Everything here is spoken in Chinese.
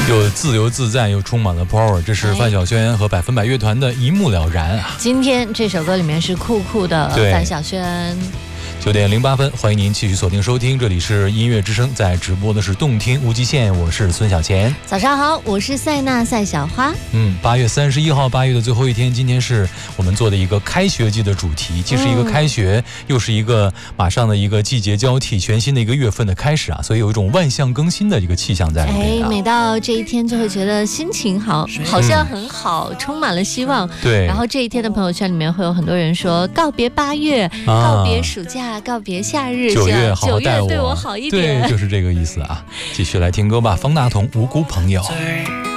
又自由自在又充满了 power， 这是范晓萱和百分百乐团的一目了然啊。 今天这首歌里面是酷酷的范晓萱。 9点08分，欢迎您继续锁定收听，这里是音乐之声，在直播的是动听无极限，我是孙小钱。 早上好，我是赛娜赛小花。 8月31号，8月的最后一天，今天是我们做的一个开学季的主题，既是一个开学，又是一个马上的一个季节交替，全新的一个月份的开始啊，所以有一种万象更新的一个气象在里面啊。 每到这一天就会觉得心情好像很好，充满了希望。 对。 然后这一天的朋友圈里面会有很多人说告别8月，告别暑假，告别夏日 ，9月好好待我， 对我好一点。 对，就是这个意思啊。继续来听歌吧，方大同《无辜朋友》。